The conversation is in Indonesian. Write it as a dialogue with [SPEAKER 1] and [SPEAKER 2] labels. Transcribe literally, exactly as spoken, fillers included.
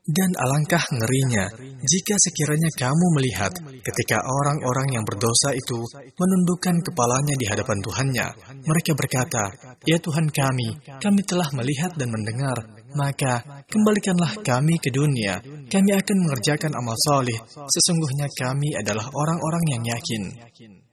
[SPEAKER 1] Dan alangkah ngerinya jika sekiranya kamu melihat ketika orang-orang yang berdosa itu menundukkan kepalanya di hadapan Tuhannya. Mereka berkata, "Ya Tuhan kami, kami telah melihat dan mendengar, maka kembalikanlah kami ke dunia. Kami akan mengerjakan amal soleh. Sesungguhnya kami adalah orang-orang yang yakin."